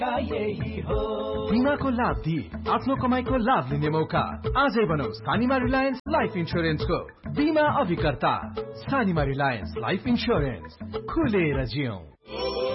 बीमाको लाभ दिई आफ्नो कमाईको लाभ लिने मौका आजै बनाऊ सानीमा रिलायन्स लाइफ इन्स्योरेन्सको बीमा अभिकर्ता। सानीमा रिलायन्स लाइफ इन्स्योरेन्स, खुलेर जियौं।